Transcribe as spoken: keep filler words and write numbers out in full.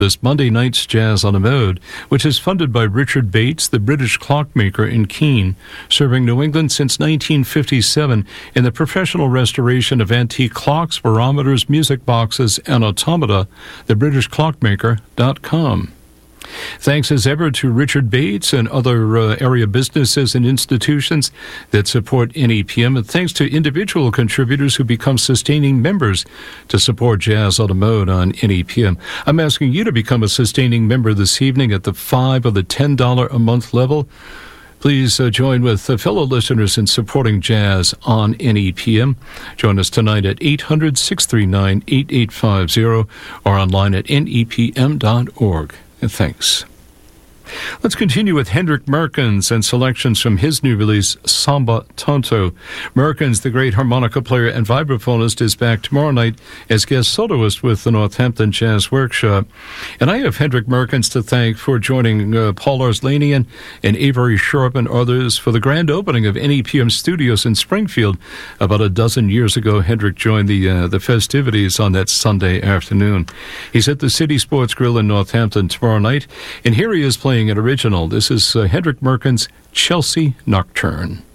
This Monday night's Jazz on the Mode, which is funded by Richard Bates, the British clockmaker in Keene, serving New England since nineteen fifty-seven in the professional restoration of antique clocks, barometers, music boxes, and automata, the british clockmaker dot com. Thanks as ever to Richard Bates and other uh, area businesses and institutions that support N E P M, and thanks to individual contributors who become sustaining members to support Jazz on the Mode on N E P M. I'm asking you to become a sustaining member this evening at the five or the ten dollars a month level. Please uh, join with uh, fellow listeners in supporting Jazz on N E P M. Join us tonight at eight hundred, six three nine, eight eight five zero or online at N E P M dot org. Thanks. Let's continue with Hendrik Merkens and selections from his new release, Samba Tonto. Merkens, the great harmonica player and vibraphonist, is back tomorrow night as guest soloist with the Northampton Jazz Workshop. And I have Hendrik Merkens to thank for joining uh, Paul Arslanian and Avery Sharp and others for the grand opening of N E P M Studios in Springfield. About a dozen years ago, Hendrik joined the, uh, the festivities on that Sunday afternoon. He's at the City Sports Grill in Northampton tomorrow night, and here he is playing an original. This is uh, Hendrik Merkens' Chelsea Nocturne.